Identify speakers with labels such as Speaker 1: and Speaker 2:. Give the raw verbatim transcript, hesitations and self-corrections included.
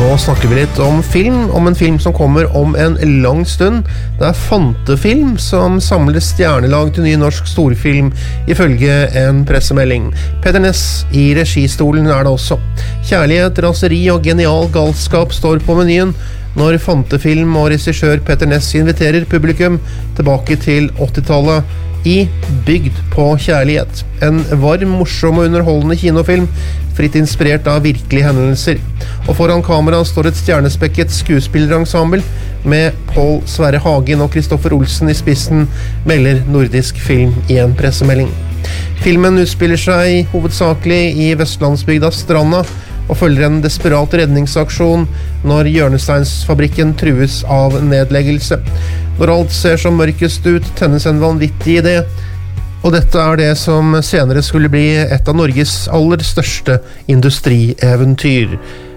Speaker 1: Nå snakker vi litt om film, om en film som kommer om en lang stund. Det er Fantefilm som samler stjernelag til ny norsk storfilm, ifølge en pressemelding. Peter Ness i registolen er det også. Kjærlighet, raseri og genial galskap står på menyen når Fantefilm og regissør Peter Ness inviterer publikum tilbake til åttitallet i Bygd på kjærlighet. En varm, morsom og underholdende kinofilm, fritt inspirert av virkelige hendelser. Og foran kamera står et stjernespekket skuespillerensemble med Pål Sverre Hagen og Kristoffer Olsen i spissen, melder Nordisk Film i en pressemelding. Filmen utspiller seg hovedsakelig i Vestlandsbygda Stranda, og følger en desperat redningsaksjon når hjørnesteinsfabrikken trues av nedleggelse. Når alt ser som mørkest ut, tennes en vanvittig idé, og dette er det som senere skulle bli et av Norges aller største industrieventyr.